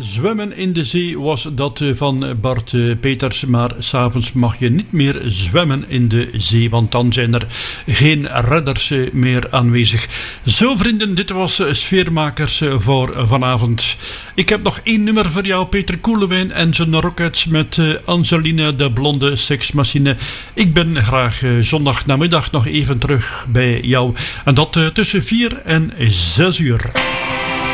Zwemmen in de zee was dat van Bart Peters, maar 's avonds mag je niet meer zwemmen in de zee, want dan zijn er geen redders meer aanwezig. Zo vrienden, dit was Sfeermakers voor vanavond. Ik heb nog 1 nummer voor jou, Peter Koelewijn en zijn Rockets met Angeline de blonde seksmachine. Ik ben graag zondagnamiddag nog even terug bij jou en dat tussen 4 en 6 uur.